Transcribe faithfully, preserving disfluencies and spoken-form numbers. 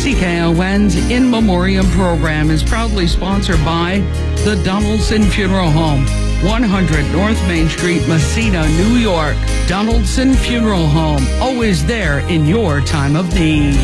C K O N's In Memoriam program is proudly sponsored by the Donaldson Funeral Home, one hundred North Main Street, Messina, New York. Donaldson Funeral Home, always there in your time of need.